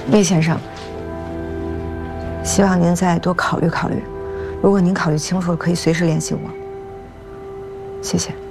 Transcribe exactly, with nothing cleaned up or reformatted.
叶先生，希望您再多考虑考虑。如果您考虑清楚了，可以随时联系我。谢谢。